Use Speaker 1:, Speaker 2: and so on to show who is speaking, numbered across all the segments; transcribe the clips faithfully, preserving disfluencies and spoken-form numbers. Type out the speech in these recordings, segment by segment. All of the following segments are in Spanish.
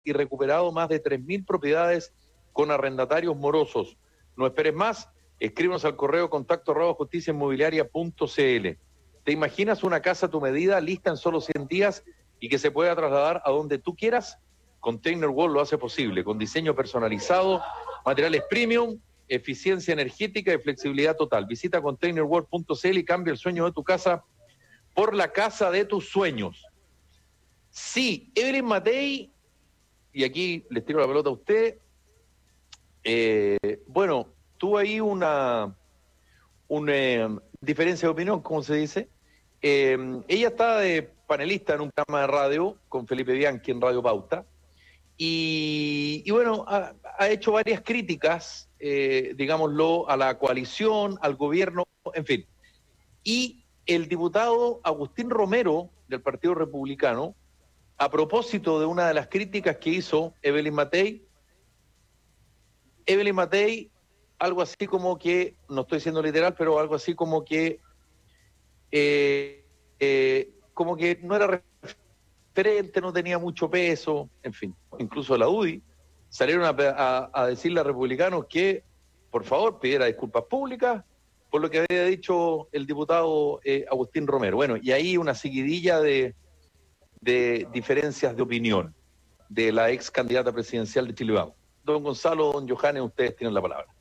Speaker 1: y recuperado más de tres mil propiedades con arrendatarios morosos. No esperes más, escríbenos al correo contacto arroba justicia inmobiliaria punto cl. ¿Te imaginas una casa a tu medida, lista en solo cien días y que se pueda trasladar a donde tú quieras? Container World lo hace posible, con diseño personalizado, materiales premium, eficiencia energética y flexibilidad total. Visita container world punto cl y cambia el sueño de tu casa por la casa de tus sueños. Sí, Evelyn Matei, y aquí les tiro la pelota a usted, eh, bueno, tuvo ahí una, una eh, diferencia de opinión, como se dice. Eh, ella está de panelista en un programa de radio con Felipe Bianchi en Radio Pauta, y, y bueno, ha, ha hecho varias críticas, eh, digámoslo, a la coalición, al gobierno, en fin. Y el diputado Agustín Romero, del Partido Republicano, a propósito de una de las críticas que hizo Evelyn Matei, Evelyn Matei, algo así como que, no estoy siendo literal, pero algo así como que, eh, eh, como que no era referente, no tenía mucho peso, en fin, incluso la U D I salieron a, a, a decirle a republicanos que, por favor, pidiera disculpas públicas por lo que había dicho el diputado eh, Agustín Romero. Bueno, y ahí una seguidilla de, de diferencias de opinión de la ex candidata presidencial de Chile Vamos. Don Gonzalo, don Johannes, ustedes tienen la palabra.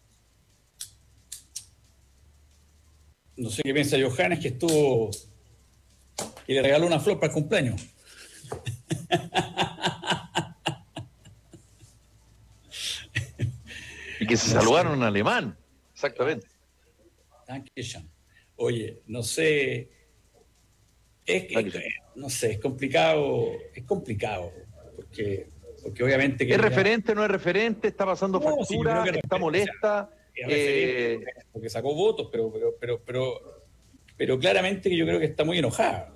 Speaker 2: No sé qué piensa Johannes, que estuvo y le regaló una flor para el cumpleaños.
Speaker 1: Y que se saludaron en alemán, exactamente.
Speaker 2: Oye, no sé, es que, no sé, es complicado, es complicado, porque, porque obviamente que
Speaker 1: ¿Es
Speaker 2: ya...
Speaker 1: referente, no es referente? ¿Está pasando no, factura? Sí, ¿está molesta?
Speaker 2: O sea, es eh... porque sacó votos, pero, pero, pero, pero, pero claramente que yo creo que está muy enojada.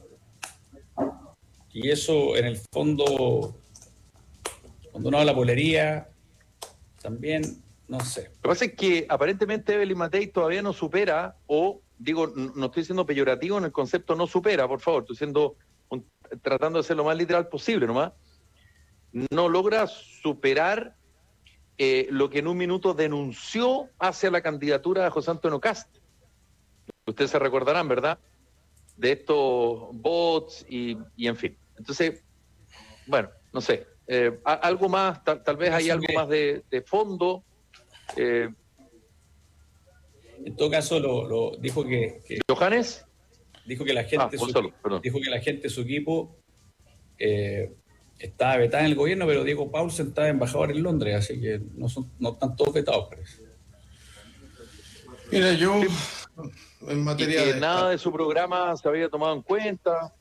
Speaker 2: Y eso, en el fondo, cuando uno habla polería, también, no sé.
Speaker 1: Lo que pasa es que aparentemente Evelyn Matei todavía no supera, o digo, no estoy siendo peyorativo en el concepto no supera, por favor, estoy siendo un, tratando de ser lo más literal posible nomás, no logra superar eh, lo que en un minuto denunció hacia la candidatura de José Antonio Kast. Ustedes se recordarán, ¿verdad? De estos bots y, y en fin. Entonces, bueno, no sé, eh, algo más, tal, tal vez hay algo más de, de fondo. Eh,
Speaker 2: en todo caso, lo, lo dijo que, que
Speaker 1: ¿Johannes?
Speaker 2: Dijo que la gente,
Speaker 1: ah, Gonzalo,
Speaker 2: su, dijo que la gente de su equipo eh, estaba vetada en el gobierno, pero Diego Paulsen está embajador en Londres, así que no, son, no están todos vetados, parece.
Speaker 3: Mira, yo en materia
Speaker 1: y que
Speaker 3: de
Speaker 1: nada
Speaker 3: esta...
Speaker 1: de su programa se había tomado en cuenta.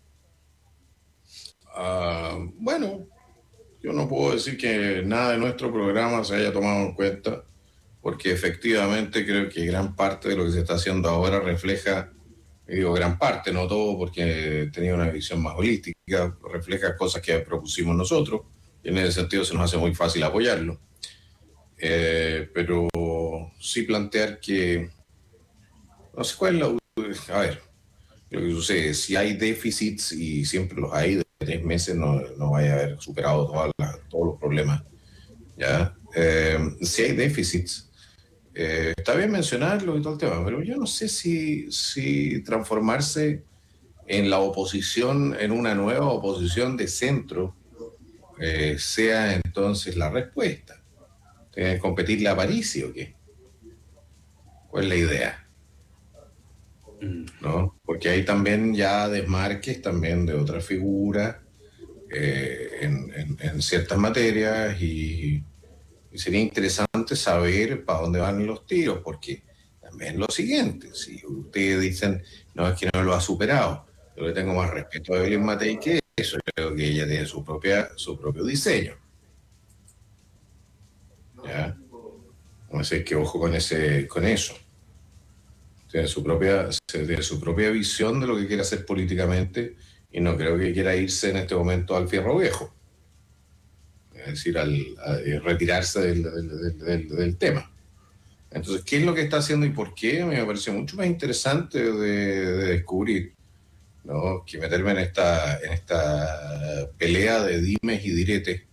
Speaker 3: Uh, bueno, yo no puedo decir que nada de nuestro programa se haya tomado en cuenta, porque efectivamente creo que gran parte de lo que se está haciendo ahora refleja, y digo gran parte, no todo, porque tenía una visión más holística, refleja cosas que propusimos nosotros, y en ese sentido se nos hace muy fácil apoyarlo. Eh, pero sí plantear que, no sé cuál es la... A ver, lo que sucede, si hay déficits, y siempre los hay, de tres meses no, no vaya a haber superado todas las, todos los problemas, ¿ya? Eh, si hay déficits, eh, está bien mencionarlo y todo el tema, pero yo no sé si, si transformarse en la oposición, en una nueva oposición de centro, eh, sea entonces la respuesta. ¿Tiene que competirle a París o qué? ¿Cuál es la idea? ¿No? Porque hay también ya desmarques también de otras figuras eh, en, en, en ciertas materias, y, y sería interesante saber para dónde van los tiros, porque también lo siguiente, si ustedes dicen, no, es que no lo ha superado, yo le tengo más respeto a Evelyn Matei que eso, creo que ella tiene su, propia, su propio diseño. ¿Ya? Vamos a decir que ojo con, ese, con eso. Tiene su propia, tiene su propia visión de lo que quiere hacer políticamente, y no creo que quiera irse en este momento al fierro viejo, es decir, al, a retirarse del, del, del, del tema. Entonces, ¿qué es lo que está haciendo y por qué? Me parece mucho más interesante de, de descubrir, ¿no? Que meterme en esta, en esta pelea de dimes y diretes